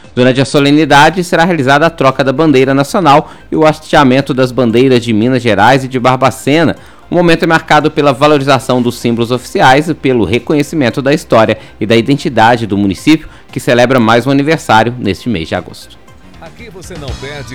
Durante a solenidade, será realizada a troca da bandeira nacional e o hasteamento das bandeiras de Minas Gerais e de Barbacena. O momento é marcado pela valorização dos símbolos oficiais e pelo reconhecimento da história e da identidade do município, que celebra mais um aniversário neste mês de agosto. Aqui você não perde